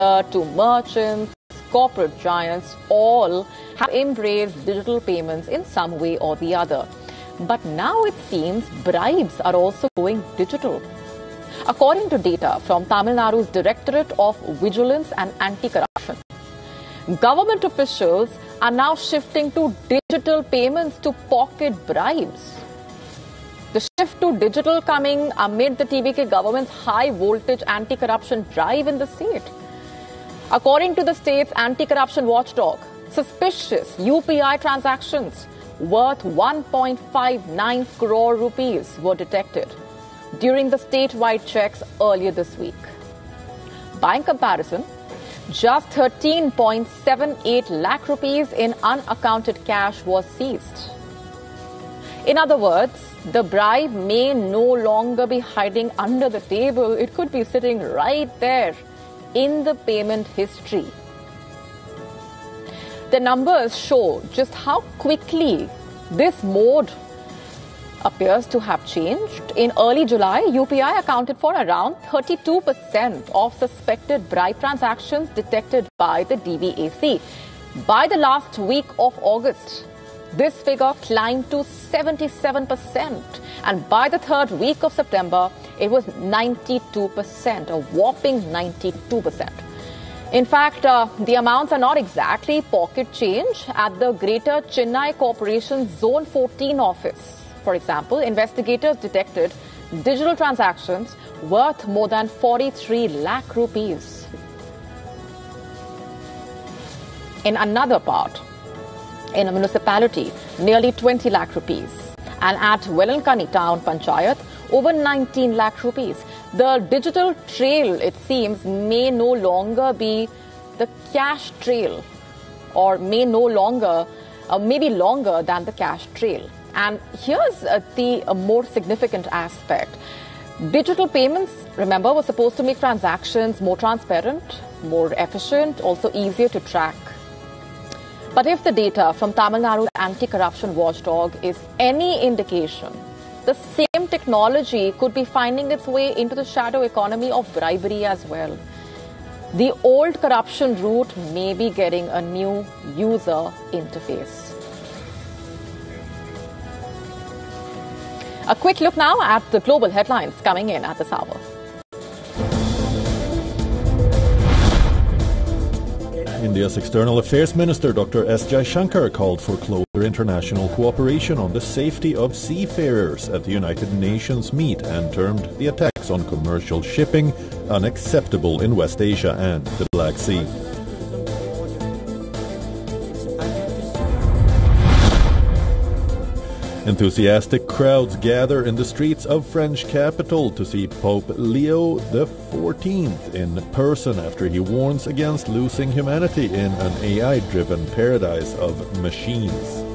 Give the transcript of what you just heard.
to merchants, corporate giants, all have embraced digital payments in some way or the other. But now it seems bribes are also going digital. According to data from Tamil Nadu's Directorate of Vigilance and Anti-Corruption, government officials are now shifting to digital payments to pocket bribes. The shift to digital coming amid the TVK government's high-voltage anti-corruption drive in the state. According to the state's anti-corruption watchdog, suspicious UPI transactions worth 1.59 crore rupees were detected during the statewide checks earlier this week. By comparison, just 13.78 lakh rupees in unaccounted cash was seized. In other words, the bribe may no longer be hiding under the table. It could be sitting right there in the payment history. The numbers show just how quickly this mode appears to have changed. In early July, UPI accounted for around 32% of suspected bribe transactions detected by the DVAC. By the last week of August, this figure climbed to 77%. And by the third week of September, it was 92%, a whopping 92%. In fact, the amounts are not exactly pocket change. At the Greater Chennai Corporation Zone 14 office, for example, investigators detected digital transactions worth more than 43 lakh rupees. In another part, in a municipality, nearly 20 lakh rupees. And at Velankani Town Panchayat, over 19 lakh rupees. The digital trail, it seems, may no longer be the cash trail, or may no longer, maybe longer than the cash trail. And here's the more significant aspect. Digital payments, remember, were supposed to make transactions more transparent, more efficient, also easier to track. But if the data from Tamil Nadu Anti-Corruption Watchdog is any indication, the same technology could be finding its way into the shadow economy of bribery as well. The old corruption route may be getting a new user interface. A quick look now at the global headlines coming in at this hour. India's External Affairs Minister Dr. S. Jaishankar called for closer international cooperation on the safety of seafarers at the United Nations meet and termed the attacks on commercial shipping unacceptable in West Asia and the Black Sea. Enthusiastic crowds gather in the streets of French capital to see Pope Leo XIV in person after he warns against losing humanity in an AI-driven paradise of machines.